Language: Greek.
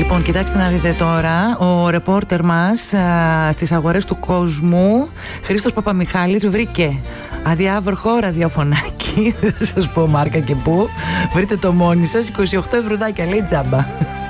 Λοιπόν, κοιτάξτε να δείτε τώρα, ο ρεπόρτερ μας στις αγορές του κόσμου, Χρήστος Παπαμιχάλης, βρήκε αδιάβροχο ραδιοφωνάκι, δεν θα σας πω μάρκα και πού, βρείτε το μόνοι σας, 28 ευρουδάκια, λέει τζάμπα.